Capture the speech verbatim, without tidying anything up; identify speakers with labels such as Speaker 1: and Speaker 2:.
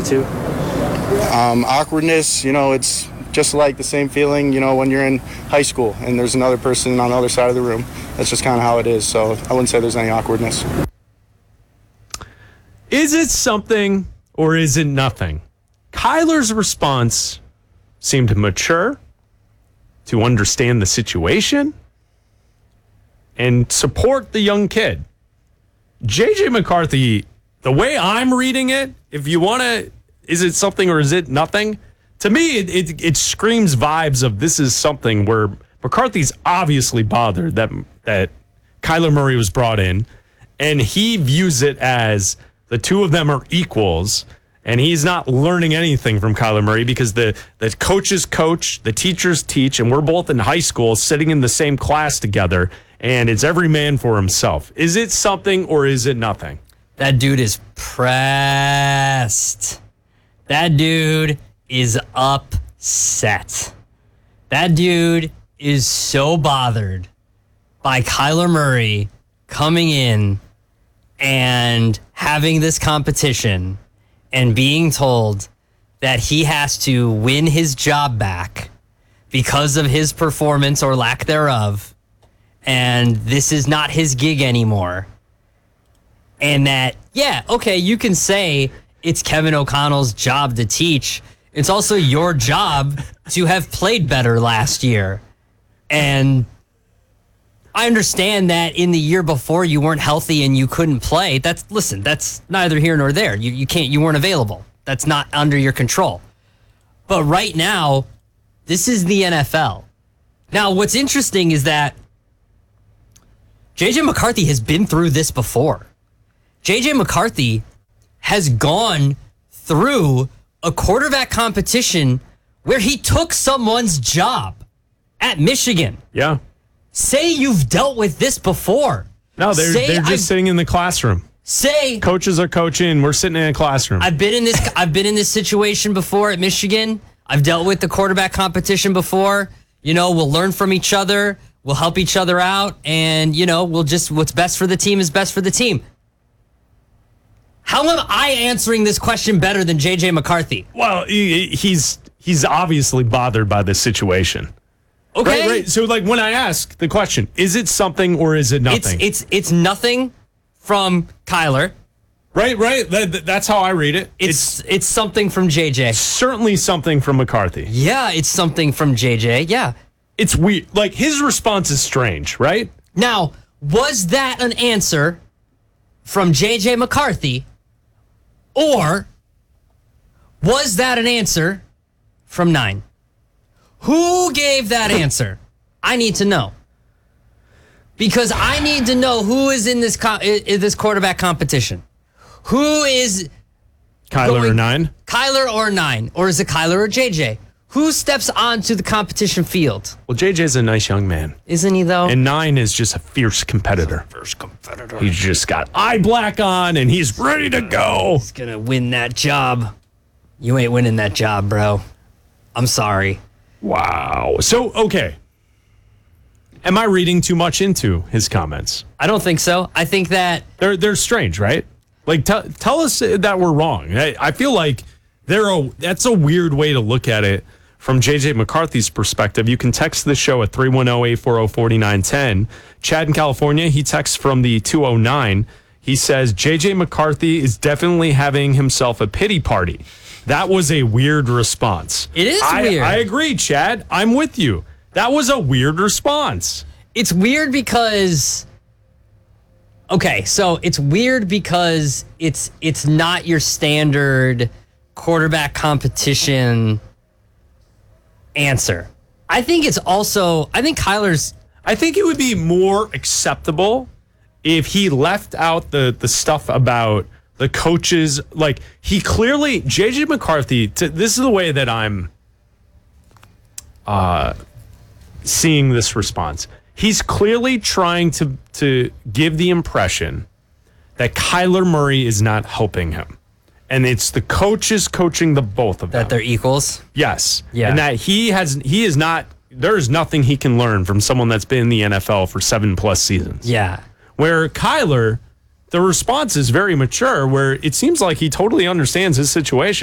Speaker 1: two?
Speaker 2: Um, awkwardness, you know, it's just like the same feeling, you know, when you're in high school and there's another person on the other side of the room. That's just kind of how it is. So I wouldn't say there's any awkwardness.
Speaker 3: Is it something or is it nothing? Kyler's response seemed mature, to understand the situation, and support the young kid. J J McCarthy, the way I'm reading it, if you want to, is it something or is it nothing? To me, it, it it screams vibes of this is something where McCarthy's obviously bothered that that Kyler Murray was brought in, and he views it as the two of them are equals, and he's not learning anything from Kyler Murray because the, the coaches coach, the teachers teach, and we're both in high school sitting in the same class together, and it's every man for himself. Is it something or is it nothing?
Speaker 4: That dude is pressed. That dude is upset. That dude is so bothered by Kyler Murray coming in and having this competition and being told that he has to win his job back because of his performance or lack thereof, and this is not his gig anymore. And that, yeah, okay, you can say it's Kevin O'Connell's job to teach. It's also your job to have played better last year. And I understand that in the year before you weren't healthy and you couldn't play. That's listen, that's neither here nor there. You you can't you weren't available. That's not under your control. But right now, this is the N F L. Now, what's interesting is that J J McCarthy has been through this before. J J McCarthy has gone through a quarterback competition where he took someone's job at Michigan.
Speaker 3: Yeah.
Speaker 4: Say you've dealt with this before.
Speaker 3: No, they're,
Speaker 4: Say
Speaker 3: they're just
Speaker 4: I've,
Speaker 3: sitting in the classroom.
Speaker 4: Say
Speaker 3: coaches are coaching. We're sitting in a classroom.
Speaker 4: I've been in this. I've been in this situation before at Michigan. I've dealt with the quarterback competition before. You know, we'll learn from each other. We'll help each other out, and you know, we'll just what's best for the team is best for the team. How am I answering this question better than J J McCarthy?
Speaker 3: Well, he, he's he's obviously bothered by this situation.
Speaker 4: Okay.
Speaker 3: Right, right. So, like, when I ask the question, is it something or is it nothing?
Speaker 4: It's it's it's nothing from Kyler.
Speaker 3: Right, right. That, that's how I read it.
Speaker 4: It's, it's it's something from J J.
Speaker 3: Certainly something from McCarthy.
Speaker 4: Yeah, it's something from J J. Yeah.
Speaker 3: It's weird. Like, his response is strange, right?
Speaker 4: Now, was that an answer from J J McCarthy, or was that an answer from Nine? Who gave that answer? I need to know. Because I need to know who is in this co- in this quarterback competition. Who is
Speaker 3: Kyler
Speaker 4: going,
Speaker 3: or Nine?
Speaker 4: Kyler or Nine? Or is it Kyler or J J? Who steps onto the competition field?
Speaker 3: Well, J J's a nice young man.
Speaker 4: Isn't he, though?
Speaker 3: And Nine is just a fierce competitor.
Speaker 4: Fierce competitor.
Speaker 3: He's just got eye black on, and he's ready to go.
Speaker 4: He's going to win that job. You ain't winning that job, bro. I'm sorry.
Speaker 3: Wow. So, okay. Am I reading too much into his comments?
Speaker 4: I don't think so. I think that...
Speaker 3: They're they're strange, right? Like, t- tell us that we're wrong. I, I feel like they're a, that's a weird way to look at it from J J McCarthy's perspective. You can text the show at three one zero, eight four zero, four nine one zero. Chad in California, he texts from the two oh nine. He says, J J McCarthy is definitely having himself a pity party. That was a weird response.
Speaker 4: It is
Speaker 3: I,
Speaker 4: weird.
Speaker 3: I agree, Chad. I'm with you. That was a weird response.
Speaker 4: It's weird because... Okay, so it's weird because it's it's not your standard quarterback competition answer. I think it's also... I think Kyler's...
Speaker 3: I think it would be more acceptable if he left out the, the stuff about the coaches. Like, he clearly... J J McCarthy, to, this is the way that I'm uh, seeing this response. He's clearly trying to, to give the impression that Kyler Murray is not helping him. And it's the coaches coaching the both of them.
Speaker 4: That they're equals?
Speaker 3: Yes.
Speaker 4: Yeah.
Speaker 3: And that he has he is not... There's nothing he can learn from someone that's been in the N F L for seven plus seasons.
Speaker 4: Yeah.
Speaker 3: Where Kyler, the response is very mature, where it seems like he totally understands his situation.